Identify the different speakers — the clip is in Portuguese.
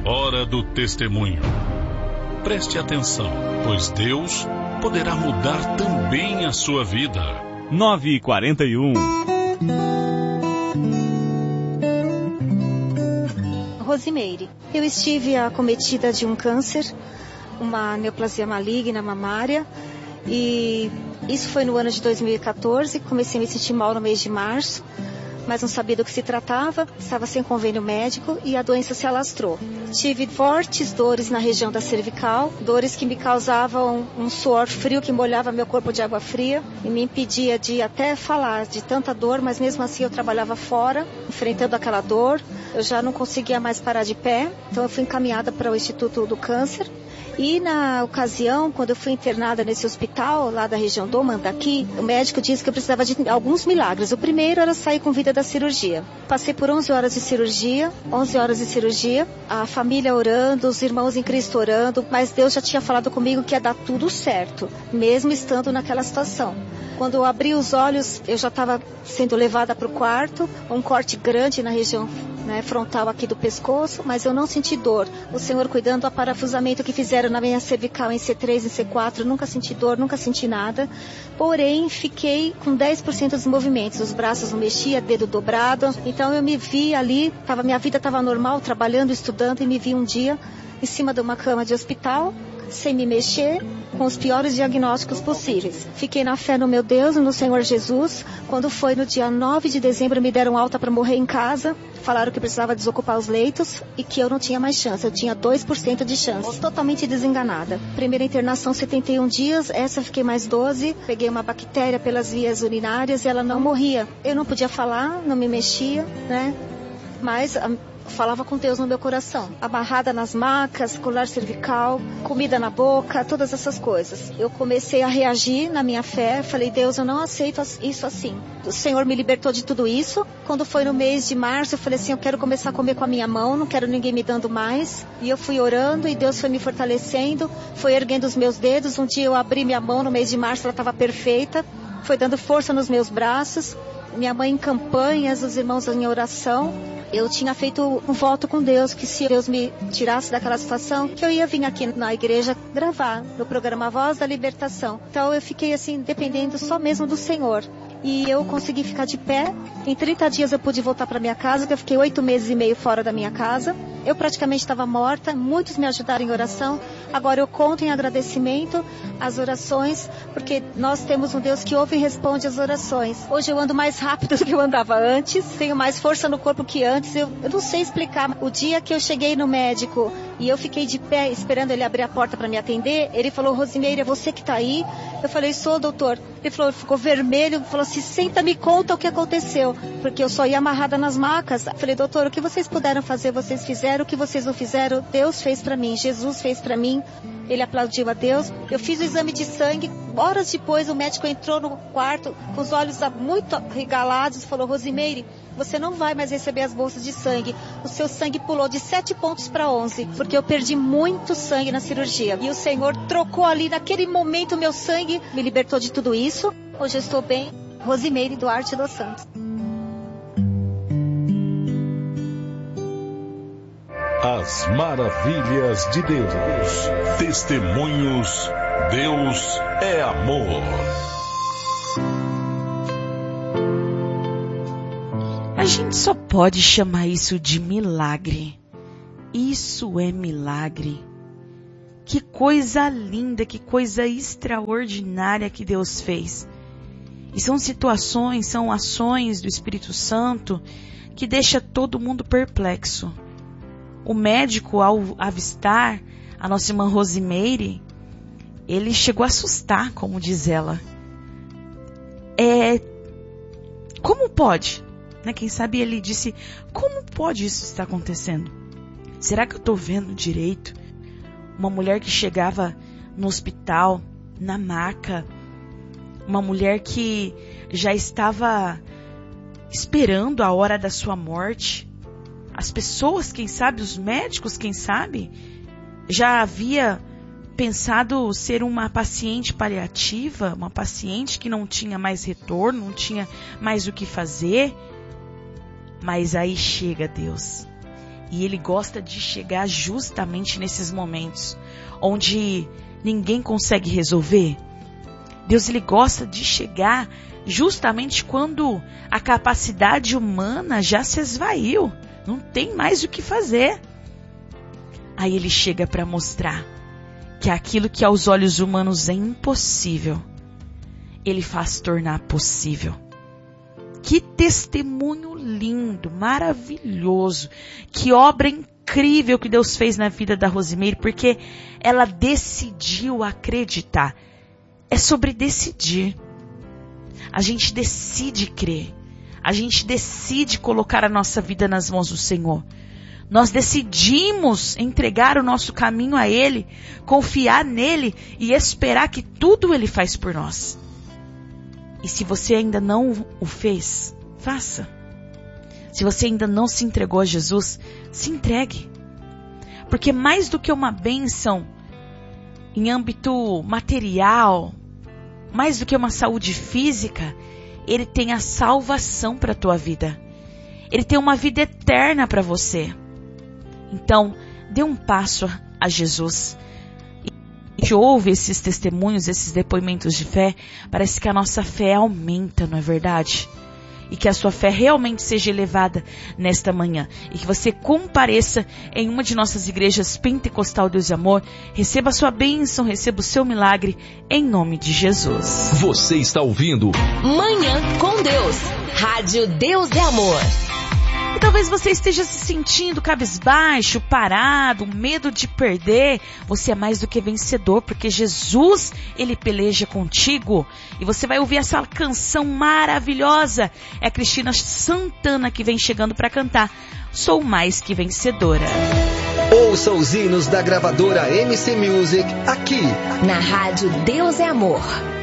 Speaker 1: Hora do testemunho. Preste atenção, pois Deus poderá mudar também a sua vida.
Speaker 2: 9h41.
Speaker 3: Rosimeire, eu estive acometida de um câncer, uma neoplasia maligna mamária, e isso foi no ano de 2014. Comecei a me sentir mal no mês de março, mas não sabia do que se tratava, estava sem convênio médico e a doença se alastrou. Tive fortes dores na região da cervical, dores que me causavam um suor frio que molhava meu corpo de água fria e me impedia de até falar de tanta dor, mas mesmo assim eu trabalhava fora, enfrentando aquela dor. Eu já não conseguia mais parar de pé, então eu fui encaminhada para o Instituto do Câncer. E na ocasião, quando eu fui internada nesse hospital, lá da região do Mandaqui, o médico disse que eu precisava de alguns milagres. O primeiro era sair com vida da cirurgia. Passei por 11 horas de cirurgia, a família orando, os irmãos em Cristo orando, mas Deus já tinha falado comigo que ia dar tudo certo, mesmo estando naquela situação. Quando eu abri os olhos, eu já estava sendo levada para o quarto, um corte grande na região frontal aqui do pescoço, mas eu não senti dor. O Senhor cuidando do aparafusamento que fizeram na minha cervical em C3 e C4, nunca senti dor, nunca senti nada. Porém, fiquei com 10% dos movimentos, os braços não mexiam, dedo dobrado. Então eu me vi ali, minha vida estava normal, trabalhando, estudando, e me vi um dia em cima de uma cama de hospital, sem me mexer, com os piores diagnósticos possíveis. Fiquei na fé no meu Deus, no Senhor Jesus. Quando foi no dia 9 de dezembro, me deram alta para morrer em casa. Falaram que precisava desocupar os leitos e que eu não tinha mais chance. Eu tinha 2% de chance. Totalmente desenganada. Primeira internação, 71 dias. Essa eu fiquei mais 12. Peguei uma bactéria pelas vias urinárias e ela não morria. Eu não podia falar, não me mexia, mas falava com Deus no meu coração. Amarrada nas macas, colar cervical, comida na boca, todas essas coisas. Eu comecei a reagir na minha fé. Falei, Deus, eu não aceito isso assim. O Senhor me libertou de tudo isso. Quando foi no mês de março, eu falei assim, eu quero começar a comer com a minha mão, não quero ninguém me dando mais. E eu fui orando e Deus foi me fortalecendo, foi erguendo os meus dedos. Um dia eu abri minha mão no mês de março, ela estava perfeita. Foi dando força nos meus braços. Minha mãe em campanhas, os irmãos em oração. Eu tinha feito um voto com Deus, que se Deus me tirasse daquela situação, que eu ia vir aqui na igreja gravar no programa Voz da Libertação. Então eu fiquei assim, dependendo só mesmo do Senhor. E eu consegui ficar de pé. Em 30 dias eu pude voltar para minha casa, que eu fiquei 8 meses e meio fora da minha casa. Eu praticamente estava morta, muitos me ajudaram em oração. Agora eu conto em agradecimento as orações, porque nós temos um Deus que ouve e responde as orações. Hoje eu ando mais rápido do que eu andava antes, tenho mais força no corpo que antes. Eu não sei explicar. O dia que eu cheguei no médico e eu fiquei de pé esperando ele abrir a porta para me atender, ele falou, Rosimeire, é você que está aí? Eu falei, sou, doutor. Ele falou, ficou vermelho, falou assim, senta, me conta o que aconteceu, porque eu só ia amarrada nas macas. Eu falei, doutor, o que vocês puderam fazer, vocês fizeram, o que vocês não fizeram, Deus fez para mim, Jesus fez para mim. Ele aplaudiu a Deus. Eu fiz o exame de sangue. Horas depois o médico entrou no quarto com os olhos muito regalados e falou, Rosimeire, você não vai mais receber as bolsas de sangue. O seu sangue pulou de 7 pontos para 11, porque eu perdi muito sangue na cirurgia. E o Senhor trocou ali, naquele momento, o meu sangue, me libertou de tudo isso. Hoje eu estou bem. Rosimeire Duarte dos Santos.
Speaker 1: As maravilhas de Deus. Testemunhos. Deus é amor.
Speaker 4: A gente só pode chamar isso de milagre. Isso é milagre. Que coisa linda, que coisa extraordinária que Deus fez. E são situações, são ações do Espírito Santo que deixa todo mundo perplexo. O médico, ao avistar a nossa irmã Rosimeire, ele chegou a assustar, como diz ela. Como pode? Quem sabe ele disse, como pode isso estar acontecendo? Será que eu estou vendo direito? Uma mulher que chegava no hospital, na maca, uma mulher que já estava esperando a hora da sua morte. As pessoas, quem sabe, os médicos, quem sabe, já havia pensado ser uma paciente paliativa, uma paciente que não tinha mais retorno, não tinha mais o que fazer. Mas aí chega Deus E Ele gosta de chegar justamente nesses momentos onde ninguém consegue resolver. Deus, Ele gosta de chegar justamente quando a capacidade humana já se esvaiu. Não tem mais o que fazer. Aí Ele chega para mostrar que aquilo que aos olhos humanos é impossível, Ele faz tornar possível. Que testemunho lindo, maravilhoso. Que obra incrível que Deus fez na vida da Rosimeire, porque ela decidiu acreditar. É sobre decidir. A gente decide crer. A gente decide colocar a nossa vida nas mãos do Senhor. Nós decidimos entregar o nosso caminho a Ele, confiar nele e esperar que tudo Ele faz por nós. E se você ainda não o fez, faça. Se você ainda não se entregou a Jesus, se entregue. Porque mais do que uma bênção em âmbito material, mais do que uma saúde física, Ele tem a salvação para a tua vida. Ele tem uma vida eterna para você. Então, dê um passo a Jesus. E a gente ouve esses testemunhos, esses depoimentos de fé, parece que a nossa fé aumenta, não é verdade? E que a sua fé realmente seja elevada nesta manhã. E que você compareça em uma de nossas igrejas Pentecostal Deus e Amor. Receba a sua bênção, receba o seu milagre, em nome de Jesus.
Speaker 5: Você está ouvindo
Speaker 6: Manhã com Deus. Rádio Deus e Amor.
Speaker 4: E talvez você esteja se sentindo cabisbaixo, parado, medo de perder. Você é mais do que vencedor, porque Jesus, Ele peleja contigo. E você vai ouvir essa canção maravilhosa. É a Cristina Santana que vem chegando para cantar. Sou mais que vencedora.
Speaker 5: Ouça os hinos da gravadora MC Music aqui
Speaker 6: Na Rádio Deus é Amor.